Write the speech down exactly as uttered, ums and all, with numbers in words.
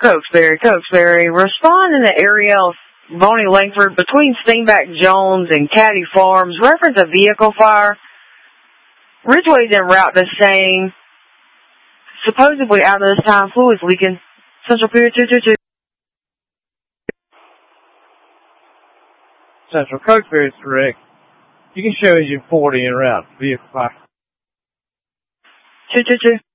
Cokesbury, Cokesbury, respond in the area of Bonnie Langford between Steenback Jones and Caddy Farms. Reference a vehicle fire. Ridgeway's en route to saying, supposedly out of this time, fluids leaking. Central Pier two two two. Central Cokesbury is correct. You can show Engine forty en route. Vehicle fire. two two two.